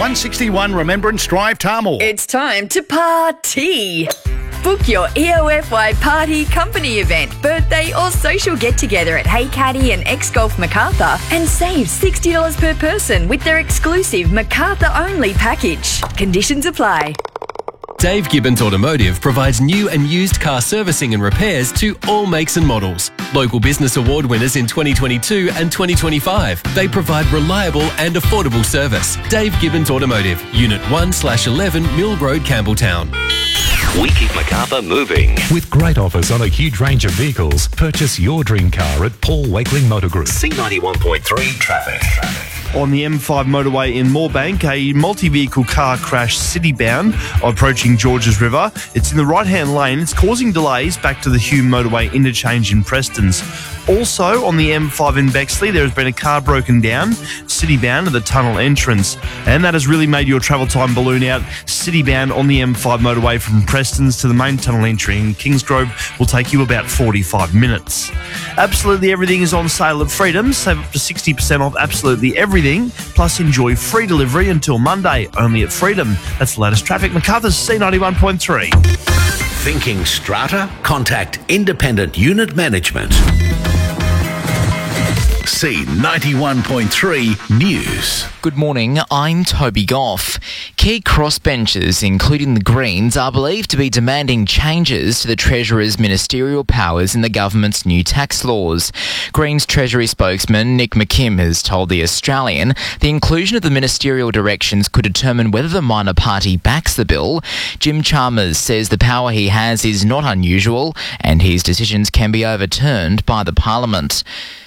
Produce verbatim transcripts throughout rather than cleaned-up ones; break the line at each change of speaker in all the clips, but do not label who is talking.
one sixty-one Remembrance Drive, Tamil.
It's time to party. Book your E O F Y party, company event, birthday or social get-together at Hey Caddy and X-Golf Macarthur and save sixty dollars per person with their exclusive Macarthur-only package. Conditions apply.
Dave Gibbons Automotive provides new and used car servicing and repairs to all makes and models. Local Business Award winners in twenty twenty-two and twenty twenty-five. They provide reliable and affordable service. Dave Gibbons Automotive, Unit one slash eleven Mill Road, Campbelltown.
We keep Macarthur moving.
With great offers on a huge range of vehicles, purchase your dream car at Paul Wakeling Motor Group.
C ninety-one point three traffic.
On the M five motorway in Moorebank, a multi-vehicle car crash city-bound approaching Georges River. It's in the right-hand lane. It's causing delays back to the Hume motorway interchange in Prestons. Also, on the M five in Bexley, there has been a car broken down, city-bound at the tunnel entrance. And that has really made your travel time balloon out. City-bound on the M five motorway from Prestons to the main tunnel entry in Kingsgrove will take you about forty-five minutes. Absolutely everything is on sale at Freedom. Save up to sixty percent off absolutely everything. Plus, enjoy free delivery until Monday, only at Freedom. That's the latest traffic. Macarthur's C ninety-one point three.
Thinking strata? Contact Independent Unit Management. C ninety-one point three News.
Good morning, I'm Toby Goff. Key crossbenchers, including the Greens, are believed to be demanding changes to the Treasurer's ministerial powers in the government's new tax laws. Greens Treasury spokesman Nick McKim has told The Australian the inclusion of the ministerial directions could determine whether the minor party backs the bill. Jim Chalmers says the power he has is not unusual and his decisions can be overturned by the Parliament.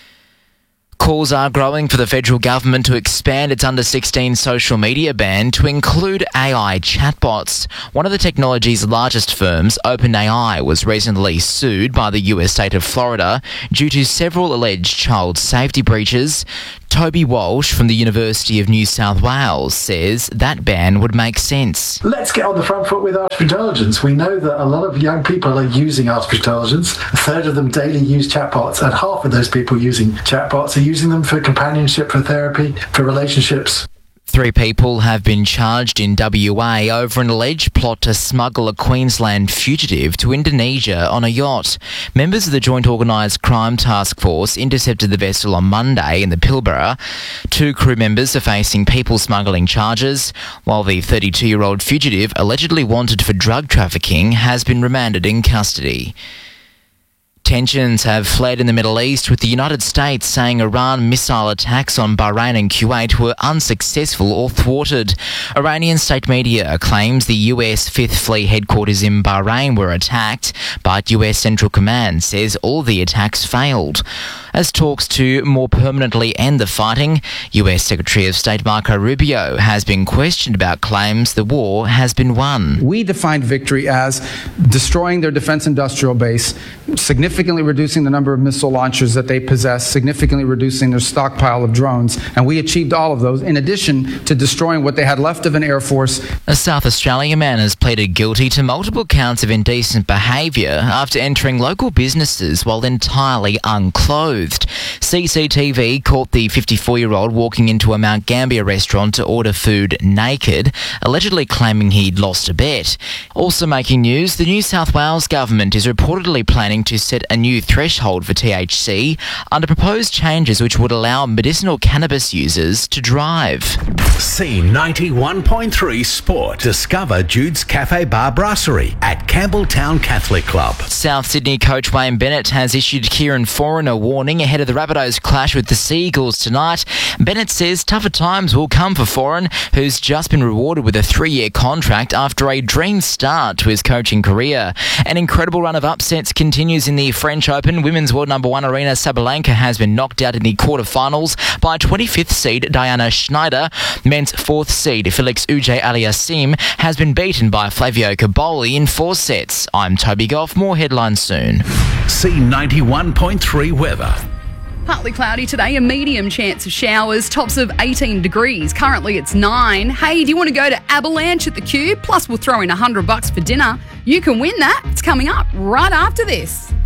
Calls are growing for the federal government to expand its under sixteen social media ban to include A I chatbots. One of the technology's largest firms, OpenAI, was recently sued by the U S state of Florida due to several alleged child safety breaches. Toby Walsh from the University of New South Wales says that ban would make sense.
Let's get on the front foot with artificial intelligence. We know that a lot of young people are using artificial intelligence. A third of them daily use chatbots, and half of those people using chatbots are using them for companionship, for therapy, for relationships.
Three people have been charged in W A over an alleged plot to smuggle a Queensland fugitive to Indonesia on a yacht. Members of the Joint Organised Crime Task Force intercepted the vessel on Monday in the Pilbara. Two crew members are facing people smuggling charges, while the thirty-two-year-old fugitive, allegedly wanted for drug trafficking, has been remanded in custody. Tensions have fled in the Middle East, with the United States saying Iran missile attacks on Bahrain and Kuwait were unsuccessful or thwarted. Iranian state media claims the U S Fifth Fleet headquarters in Bahrain were attacked, but U S Central Command says all the attacks failed. As talks to more permanently end the fighting, U S Secretary of State Marco Rubio has been questioned about claims the war has been won.
We defined victory as destroying their defense industrial base, significantly reducing the number of missile launchers that they possess, significantly reducing their stockpile of drones, and we achieved all of those, in addition to destroying what they had left of an air force.
A South Australian man has pleaded guilty to multiple counts of indecent behaviour after entering local businesses while entirely unclothed. C C T V caught the fifty-four-year-old walking into a Mount Gambier restaurant to order food naked, allegedly claiming he'd lost a bet. Also making news, the New South Wales government is reportedly planning to set a new threshold for T H C under proposed changes which would allow medicinal cannabis users to drive.
C ninety-one point three Sport. Discover Jude's Cafe Bar Brasserie at Campbelltown Catholic Club.
South Sydney coach Wayne Bennett has issued Kieran Foran a warning ahead of the Rabbitohs' clash with the Sea Eagles tonight. Bennett says tougher times will come for Foran, who's just been rewarded with a three-year contract after a dream start to his coaching career. An incredible run of upsets continues in the French Open. Women's world number one Arina Sabalenka has been knocked out in the quarterfinals by twenty-fifth seed Diana Schneider. Men's fourth seed Felix Auger-Aliassime has been beaten by Flavio Caboli in four sets. I'm Toby Goff. More headlines soon.
C ninety-one point three weather.
Partly cloudy today, a medium chance of showers, tops of eighteen degrees. Currently it's nine. Hey, do you want to go to Avalanche at the Cube? Plus we'll throw in one hundred bucks for dinner. You can win that. It's coming up right after this.